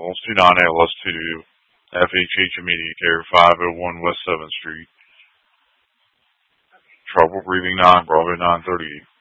LS29, LS2, FHH immediate care, 501 West 7th Street. Trouble breathing 9, Bravo 938.